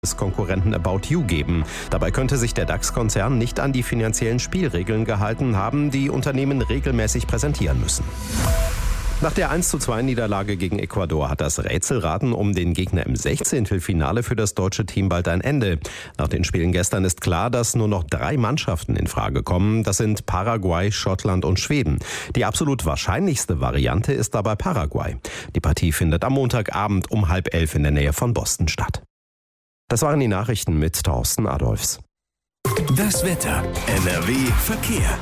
Konkurrenten About You geben. Dabei könnte sich der DAX-Konzern nicht an die finanziellen Spielregeln gehalten haben, die Unternehmen regelmäßig präsentieren müssen. Nach der 1:2-Niederlage gegen Ecuador hat das Rätselraten um den Gegner im 16. für das deutsche Team bald ein Ende. Nach den Spielen gestern ist klar, dass nur noch 3 Mannschaften in Frage kommen. Das sind Paraguay, Schottland und Schweden. Die absolut wahrscheinlichste Variante ist dabei Paraguay. Die Partie findet am Montagabend um 10:30 in der Nähe von Boston statt. Das waren die Nachrichten mit Thorsten Adolfs. Das Wetter. NRW Verkehr.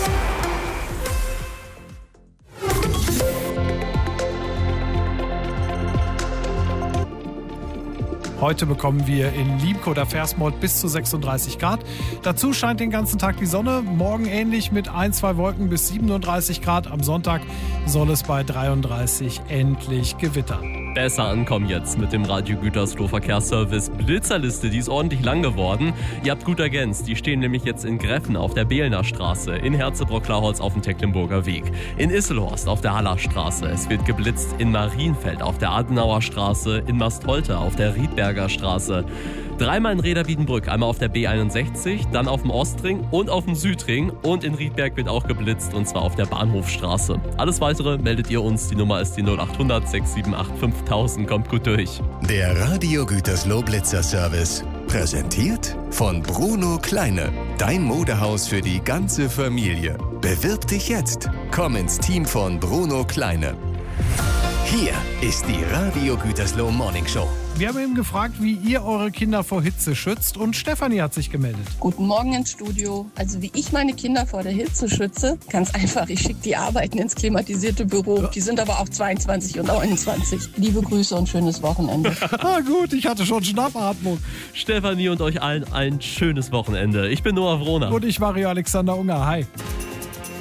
Heute bekommen wir in Limco oder Versmold bis zu 36 Grad. Dazu scheint den ganzen Tag die Sonne. Morgen ähnlich mit 1-2 Wolken bis 37 Grad. Am Sonntag soll es bei 33 endlich gewittern. Besser ankommen jetzt mit dem Radio Gütersloh Verkehrsservice. Blitzerliste, die ist ordentlich lang geworden. Ihr habt gut ergänzt, die stehen nämlich jetzt in Greffen auf der Behlner Straße, in Herzebrock-Klauholz auf dem Tecklenburger Weg, in Isselhorst auf der Haller Straße. Es wird geblitzt in Marienfeld auf der Adenauer Straße, in Mastholte auf der Riedberger Straße. Dreimal in Reda-Wiedenbrück, einmal auf der B61, dann auf dem Ostring und auf dem Südring. Und in Riedberg wird auch geblitzt, und zwar auf der Bahnhofstraße. Alles Weitere meldet ihr uns. Die Nummer ist die 0800 678 5000. Kommt gut durch. Der Radio Gütersloh Blitzer Service. Präsentiert von Bruno Kleine. Dein Modehaus für die ganze Familie. Bewirb dich jetzt. Komm ins Team von Bruno Kleine. Hier ist die Radio Gütersloh Morning Show. Wir haben eben gefragt, wie ihr eure Kinder vor Hitze schützt, und Stefanie hat sich gemeldet. Guten Morgen ins Studio. Also wie ich meine Kinder vor der Hitze schütze, ganz einfach. Ich schicke die arbeiten ins klimatisierte Büro. Die sind aber auch 22 und 29. Liebe Grüße und schönes Wochenende. Gut, ich hatte schon Schnappatmung. Stefanie und euch allen ein schönes Wochenende. Ich bin Noah Wroner. Und ich, Mario Alexander Unger. Hi.